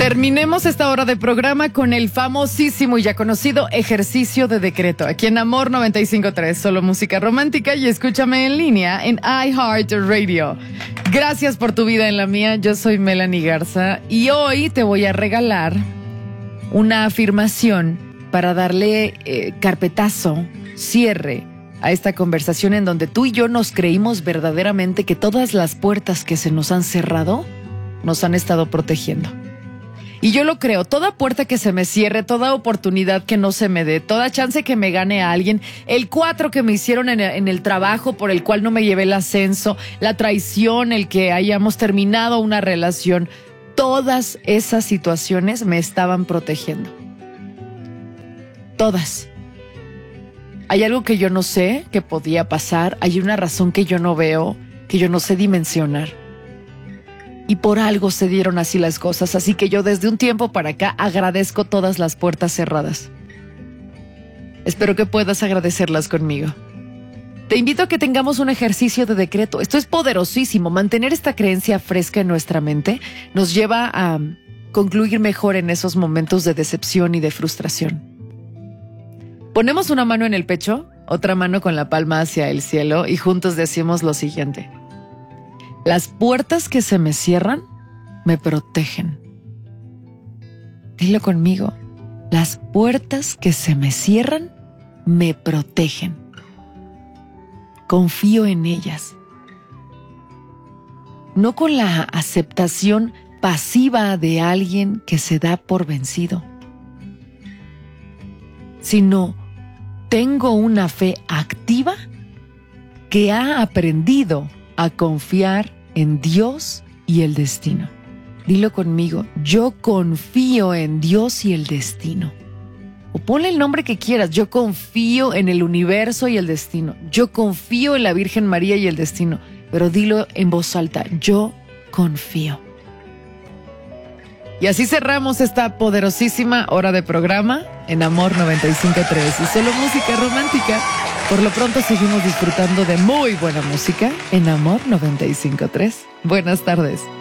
Terminemos esta hora de programa con el famosísimo y ya conocido ejercicio de decreto. Aquí en Amor 95.3, solo música romántica, y escúchame en línea en iHeartRadio. Gracias por tu vida en la mía. Yo soy Melanie Garza y hoy te voy a regalar una afirmación para darle carpetazo, cierre a esta conversación en donde tú y yo nos creímos verdaderamente que todas las puertas que se nos han cerrado nos han estado protegiendo. Y yo lo creo, toda puerta que se me cierre, toda oportunidad que no se me dé, toda chance que me gane a alguien, el 4 que me hicieron en el trabajo por el cual no me llevé el ascenso, la traición, el que hayamos terminado una relación, todas esas situaciones me estaban protegiendo. Todas. Hay algo que yo no sé que podía pasar, hay una razón que yo no veo, que yo no sé dimensionar. Y por algo se dieron así las cosas, así que yo desde un tiempo para acá agradezco todas las puertas cerradas. Espero que puedas agradecerlas conmigo. Te invito a que tengamos un ejercicio de decreto. Esto es poderosísimo. Mantener esta creencia fresca en nuestra mente nos lleva a concluir mejor en esos momentos de decepción y de frustración. Ponemos una mano en el pecho, otra mano con la palma hacia el cielo y juntos decimos lo siguiente: las puertas que se me cierran me protegen. Dilo conmigo. Las puertas que se me cierran me protegen. Confío en ellas. No con la aceptación pasiva de alguien que se da por vencido, sino tengo una fe activa que ha aprendido a confiar en Dios y el destino. Dilo conmigo. Yo confío en Dios y el destino. O ponle el nombre que quieras. Yo confío en el universo y el destino. Yo confío en la Virgen María y el destino. Pero dilo en voz alta. Yo confío. Y así cerramos esta poderosísima hora de programa en Amor 95.3 y solo música romántica. Por lo pronto seguimos disfrutando de muy buena música en Amor 95.3. Buenas tardes.